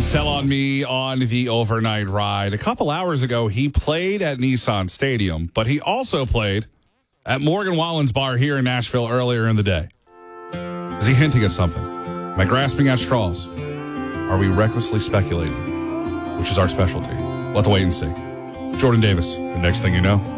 Sell on Me on the overnight ride. A couple hours ago, he played at Nissan Stadium, but he also played at Morgan Wallen's bar here in Nashville earlier in the day. Is he hinting at something? Am I grasping at straws? Are we recklessly speculating? Which is our specialty. We'll have to wait and see. Jordan Davis, the next thing you know.